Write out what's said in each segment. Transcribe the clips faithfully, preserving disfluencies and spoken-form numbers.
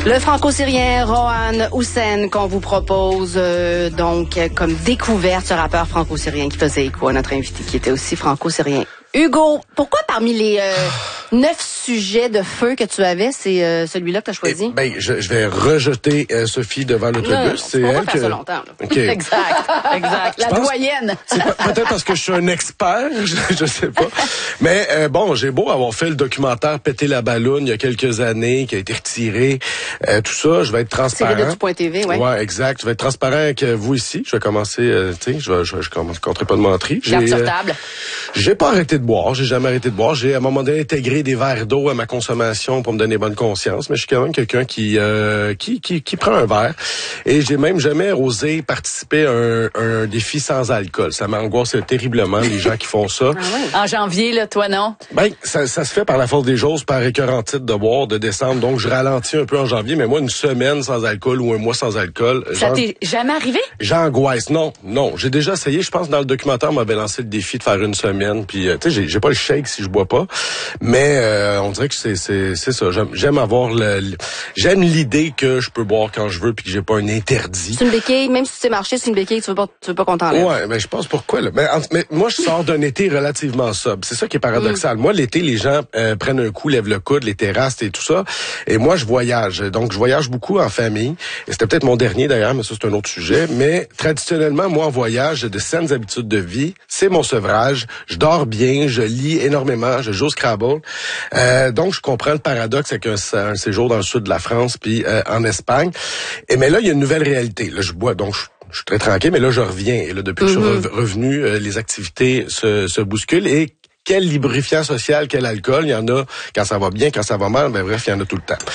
Le franco-syrien Rohan Hussein qu'on vous propose euh, donc comme découverte, ce rappeur franco-syrien qui faisait écho à notre invité qui était aussi franco-syrien. Hugo, pourquoi parmi les euh, neuf sujets de feu que tu avais, c'est euh, celui-là que tu as choisi? Eh, ben, je, je vais rejeter euh, Sophie devant l'autobus. C'est elle que... ça longtemps. Là. Okay. Exact, exact. La doyenne. C'est peut-être parce que je suis un expert, je, je sais pas. Mais euh, bon, j'ai beau avoir fait le documentaire Péter la balloune il y a quelques années, qui a été retiré, euh, tout ça, je vais être transparent. C'est point T V, ouais. Ouais, exact. Je vais être transparent avec vous ici. Je vais commencer, euh, tu sais, je vais, je, je, je compterai pas de mentir. Garde sur table. J'ai pas arrêté de boire, j'ai jamais arrêté de boire. J'ai à un moment donné intégré des verres d'eau à ma consommation pour me donner bonne conscience, mais je suis quand même quelqu'un qui euh, qui, qui qui prend un verre. Et j'ai même jamais osé participer à un, un défi sans alcool. Ça m'angoisse terriblement les gens qui font ça. Ah oui. En janvier, là, toi non? Ben ça, ça se fait par la force des choses, par écœurantite de boire, de descendre. Donc je ralentis un peu en janvier, mais moi une semaine sans alcool ou un mois sans alcool. Ça t'est jamais arrivé? J'angoisse. Non, non. J'ai déjà essayé. Je pense que dans le documentaire, on m'avait lancé le défi de faire une semaine. Puis tu sais, j'ai, j'ai pas le shake si je bois pas, mais euh, on dirait que c'est c'est c'est ça. J'aime, j'aime avoir le, le j'aime l'idée que je peux boire quand je veux puis que j'ai pas un interdit. C'est une béquille, même si tu sais marcher, c'est une béquille, tu veux pas tu veux pas qu'on t'enlève. Ouais, mais je pense pourquoi là. Mais, mais moi je sors d'un été relativement sobre. C'est ça qui est paradoxal. Mm. Moi l'été les gens euh, prennent un coup, lèvent le coude, les terrasses et tout ça. Et moi je voyage. Donc je voyage beaucoup en famille. Et c'était peut-être mon dernier d'ailleurs, mais ça c'est un autre sujet. Mais traditionnellement moi en voyage, j'ai de saines habitudes de vie. C'est mon sevrage. Je dors bien, je lis énormément, je joue au Scrabble. Euh, donc, je comprends le paradoxe avec un, un séjour dans le sud de la France puis euh, en Espagne. Et mais là, il y a une nouvelle réalité. Là, je bois, donc je, je suis très tranquille, mais là, je reviens. Et là, depuis que mm-hmm. je suis revenu, euh, les activités se, se bousculent. Et quel lubrifiant social, quel alcool, il y en a quand ça va bien, quand ça va mal. Ben bref, il y en a tout le temps.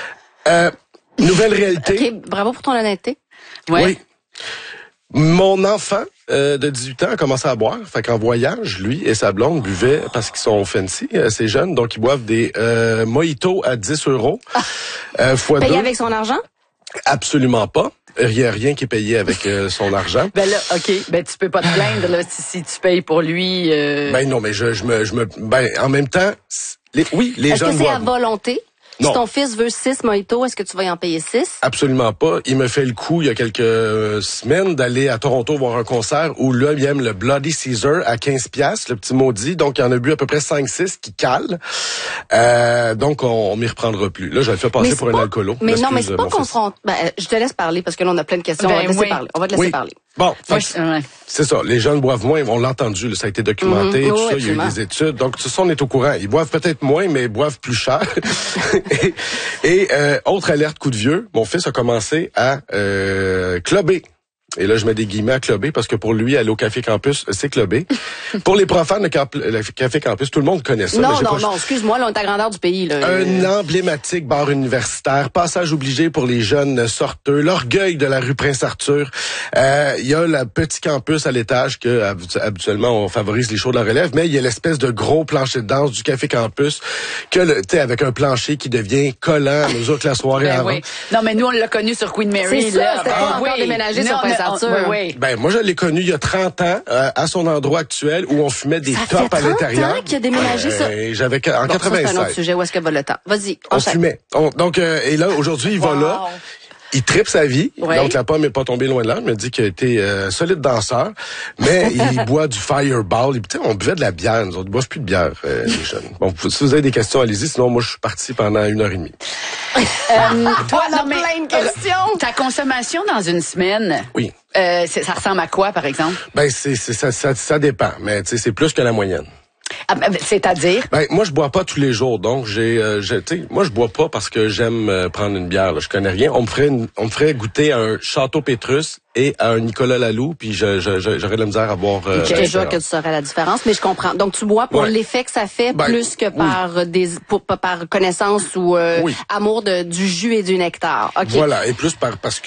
Euh, nouvelle réalité. OK, bravo pour ton honnêteté. Ouais. Oui. Mon enfant euh, de dix-huit ans a commencé à boire. Fait qu'en voyage, lui et sa blonde buvaient, parce qu'ils sont fancy, euh, ces jeunes, donc ils boivent des euh, mojitos à dix euros. Euh, fois Payé deux. avec son argent? Absolument pas. Il n'y a rien qui est payé avec euh, son argent. Ben là, OK. Ben tu peux pas te plaindre là, si, si tu payes pour lui. Euh... Ben non, mais je, je me... je me ben en même temps, les, oui, les Est-ce jeunes que c'est boivent. à volonté? Non. Si ton fils veut six mojitos, est-ce que tu vas y en payer six? Absolument pas. Il me fait le coup, il y a quelques semaines, d'aller à Toronto voir un concert où là, il aime le Bloody Caesar à quinze piastres, le petit maudit. Donc, il en a bu à peu près cinq six qui cale. Euh, donc, on, on m'y reprendra plus. Là, je le fais passer pour pas, un alcoolo. Mais non, mais c'est pas confront... Ben, je te laisse parler parce que là, on a plein de questions. Ben, on va te laisser oui. parler. On va te laisser oui. parler. Bon, Moi, je, ouais. c'est ça. Les jeunes boivent moins. On l'a entendu. Là, ça a été documenté. Mm-hmm. Tout Oh, ça, il y a eu des études. Donc, tout ça, on est au courant. Ils boivent peut-être moins, mais ils boivent plus cher. et et euh, autre alerte coup de vieux. Mon fils a commencé à euh, clubber. Et là, je mets des guillemets à clubber parce que pour lui, aller au Café Campus, c'est clubber. Pour les profanes, le, camp, le Café Campus, tout le monde connaît ça. Non, non, pas... non, excuse-moi, là, on est à grandeur du pays. Là. Un emblématique bar universitaire, passage obligé pour les jeunes sorteux, l'orgueil de la rue Prince-Arthur. Euh, il y a le petit campus à l'étage que habituellement on favorise les shows de la relève, mais il y a l'espèce de gros plancher de danse du Café Campus que tu sais avec un plancher qui devient collant à mesure que la soirée ben avance. Oui. Non, mais nous on l'a connu sur Queen Mary. C'est ça, là. c'était Ah, pas encore oui. déménagé non, sur Prince-Arthur. Oui, oui. Ben moi je l'ai connu il y a trente ans euh, à son endroit actuel où on fumait des ça tops fait à l'intérieur. Ans qu'il a déménagé ça. Euh, j'avais en bon, quatre-vingt-sept. Ça, c'est un autre sujet. Où est-ce que va le temps? Vas-y. On fumait. On, donc euh, et là aujourd'hui il wow. va là. Il tripe sa vie, ouais. donc la pomme est pas tombée loin de là. Il me dit qu'il a été euh, solide danseur, mais il boit du Fireball. Et, on buvait de la bière, nous autres, ne boivent plus de bière, euh, les jeunes. Bon, si vous avez des questions, allez-y, sinon moi je suis parti pendant une heure et demie. Euh, toi, on a non, mais, plein de questions. Ta consommation dans une semaine, oui. euh, ça ressemble à quoi, par exemple? Ben c'est, c'est ça, ça, ça dépend, mais tu sais, c'est plus que la moyenne. Ah, c'est-à-dire? Ben moi je bois pas tous les jours, donc j'ai, euh, tu sais, moi je bois pas parce que j'aime euh, prendre une bière. Là. Je connais rien. On me ferait, une, on me ferait goûter à un Château Pétrus et à un Nicolas Laloux, puis je, je, je, j'aurais de la misère à boire. Euh, je déjà que tu saurais la différence, mais je comprends. Donc tu bois pour ouais. l'effet que ça fait, ben, plus que par oui. des, pour, par connaissance ou euh, oui. amour de, du jus et du nectar. Okay. Voilà, et plus par parce que